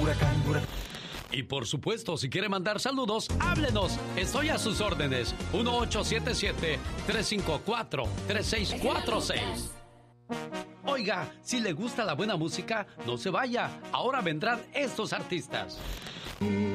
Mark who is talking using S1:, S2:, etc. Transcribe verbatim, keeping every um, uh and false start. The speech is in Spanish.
S1: huracán, huracán.
S2: Y por supuesto, si quiere mandar saludos, háblenos. Estoy a sus órdenes. uno ocho siete siete, tres cinco cuatro, tres seis cuatro seis. Oiga, si le gusta la buena música, no se vaya. Ahora vendrán estos artistas.